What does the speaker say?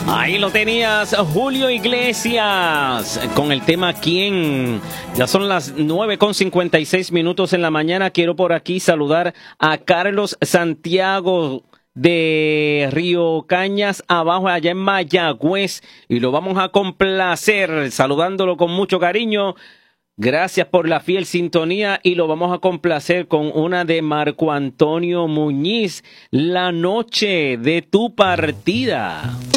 Ahí lo tenías, Julio Iglesias, con el tema ¿Quién? Ya son las 9:56 en la mañana. Quiero por aquí saludar a Carlos Santiago de Río Cañas, abajo allá en Mayagüez, y lo vamos a complacer, saludándolo con mucho cariño. Gracias por la fiel sintonía y lo vamos a complacer con una de Marco Antonio Muñiz, La noche de tu partida.